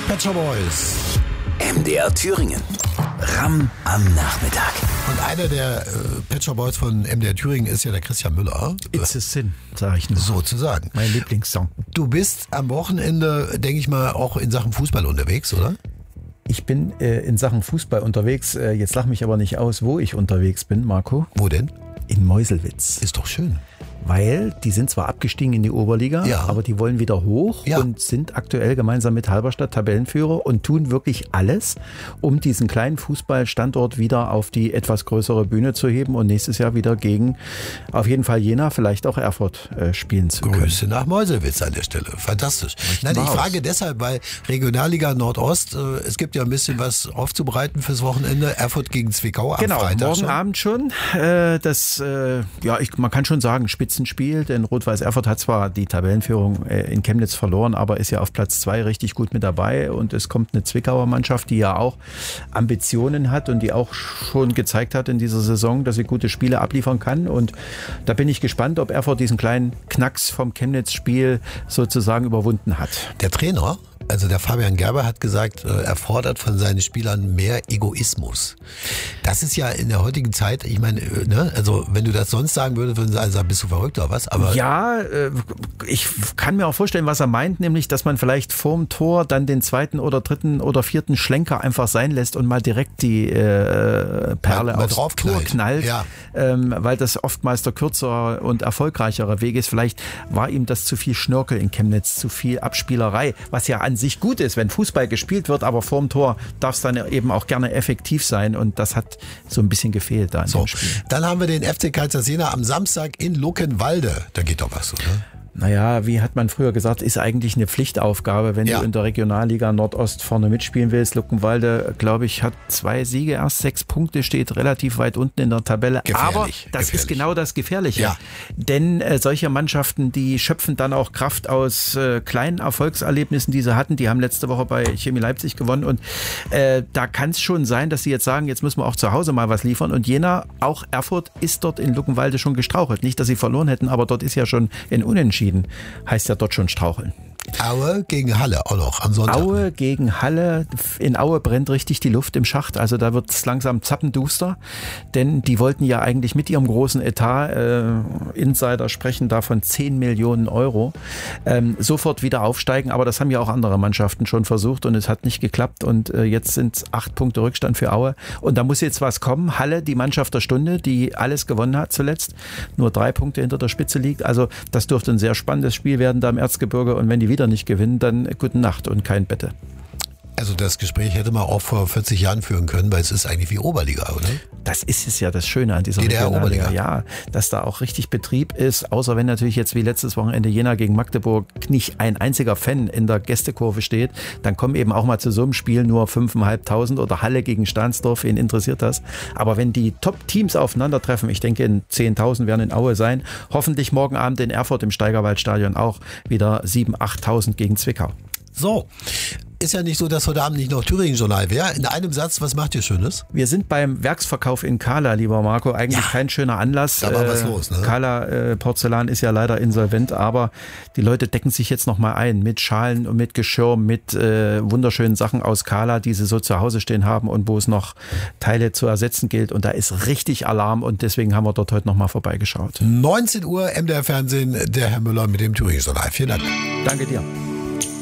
Pet Shop Boys. MDR Thüringen. Ram am Nachmittag. Und einer der Pet Shop Boys von MDR Thüringen ist ja der Christian Müller. It's a Sin, sage ich nur. Sozusagen. Mein Lieblingssong. Du bist am Wochenende, denke ich mal, auch in Sachen Fußball unterwegs, oder? Ich bin in Sachen Fußball unterwegs. Jetzt lach mich aber nicht aus, wo ich unterwegs bin, Marco. Wo denn? In Meuselwitz. Ist doch schön. Weil die sind zwar abgestiegen in die Oberliga, Ja. aber die wollen wieder hoch und sind aktuell gemeinsam mit Halberstadt Tabellenführer und tun wirklich alles, um diesen kleinen Fußballstandort wieder auf die etwas größere Bühne zu heben und nächstes Jahr wieder gegen auf jeden Fall Jena, vielleicht auch Erfurt spielen zu können. Grüße nach Meuselwitz an der Stelle. Fantastisch. Nein, ich frage deshalb, weil Regionalliga Nordost, es gibt ja ein bisschen was aufzubereiten fürs Wochenende. Erfurt gegen Zwickau am Freitag Morgen schon. Abend schon. Man kann schon sagen, Spitzenspiel, denn Rot-Weiß Erfurt hat zwar die Tabellenführung in Chemnitz verloren, aber ist ja auf Platz 2 richtig gut mit dabei und es kommt eine Zwickauer Mannschaft, die ja auch Ambitionen hat und die auch schon gezeigt hat in dieser Saison, dass sie gute Spiele abliefern kann und da bin ich gespannt, ob Erfurt diesen kleinen Knacks vom Chemnitz-Spiel sozusagen überwunden hat. Der Trainer, also der Fabian Gerber, hat gesagt, er fordert von seinen Spielern mehr Egoismus. Das ist ja in der heutigen Zeit, ich meine, ne, also wenn du das sonst sagen würdest, würden sie alle sagen, bist du verrückt oder was? Aber ja, ich kann mir auch vorstellen, was er meint, nämlich, dass man vielleicht vorm Tor dann den zweiten oder dritten oder vierten Schlenker einfach sein lässt und mal direkt die Perle mal aufs drauf Tor knallt, ja. Weil das oftmals der kürzere und erfolgreichere Weg ist. Vielleicht war ihm das zu viel Schnörkel in Chemnitz, zu viel Abspielerei, was ja an sich gut ist, wenn Fußball gespielt wird, aber vorm Tor darf es dann eben auch gerne effektiv sein und das hat so ein bisschen gefehlt da in dem Spiel. Dann haben wir den FC Kaisersjena am Samstag in Luckenwalde. Da geht doch was, oder? Naja, wie hat man früher gesagt, ist eigentlich eine Pflichtaufgabe, wenn du in der Regionalliga Nordost vorne mitspielen willst. Luckenwalde, glaube ich, hat 2 Siege, erst 6 Punkte, steht relativ weit unten in der Tabelle. Aber das ist genau das Gefährliche. Ja. Denn solche Mannschaften, die schöpfen dann auch Kraft aus kleinen Erfolgserlebnissen, die sie hatten. Die haben letzte Woche bei Chemie Leipzig gewonnen und da kann es schon sein, dass sie jetzt sagen, jetzt müssen wir auch zu Hause mal was liefern. Und Jena, auch Erfurt, ist dort in Luckenwalde schon gestrauchelt. Nicht, dass sie verloren hätten, aber dort ist ja schon in Unentschieden. Heißt ja dort schon straucheln. Aue gegen Halle auch noch am Sonntag. Aue gegen Halle. In Aue brennt richtig die Luft im Schacht. Also da wird es langsam zappenduster. Denn die wollten ja eigentlich mit ihrem großen Etat, Insider sprechen da von 10 Millionen Euro, sofort wieder aufsteigen. Aber das haben ja auch andere Mannschaften schon versucht und es hat nicht geklappt. Und jetzt sind es 8 Punkte Rückstand für Aue. Und da muss jetzt was kommen. Halle, die Mannschaft der Stunde, die alles gewonnen hat zuletzt, nur 3 Punkte hinter der Spitze liegt. Also das dürfte ein sehr spannendes Spiel werden da im Erzgebirge. Und wenn die wieder nicht gewinnen, dann gute Nacht und kein Bette. Also das Gespräch hätte man auch vor 40 Jahren führen können, weil es ist eigentlich wie Oberliga, oder? Das ist es ja das Schöne an dieser Regionalliga. Ja, dass da auch richtig Betrieb ist, außer wenn natürlich jetzt wie letztes Wochenende Jena gegen Magdeburg nicht ein einziger Fan in der Gästekurve steht, dann kommen eben auch mal zu so einem Spiel nur 5.500 oder Halle gegen Stahnsdorf, wen interessiert das? Aber wenn die Top-Teams aufeinandertreffen, ich denke 10.000 werden in Aue sein, hoffentlich morgen Abend in Erfurt im Steigerwaldstadion auch wieder 7.000, 8.000 gegen Zwickau. So. Ist ja nicht so, dass heute Abend nicht noch Thüringen-Journal wäre. In einem Satz, was macht ihr Schönes? Wir sind beim Werksverkauf in Kala, lieber Marco. Eigentlich kein schöner Anlass. Da war was los, ne? Kala Porzellan ist ja leider insolvent, aber die Leute decken sich jetzt nochmal ein mit Schalen und mit Geschirr, mit wunderschönen Sachen aus Kala, die sie so zu Hause stehen haben und wo es noch Teile zu ersetzen gilt. Und da ist richtig Alarm und deswegen haben wir dort heute nochmal vorbeigeschaut. 19 Uhr, MDR Fernsehen, der Herr Müller mit dem Thüringen-Journal. Vielen Dank. Danke dir.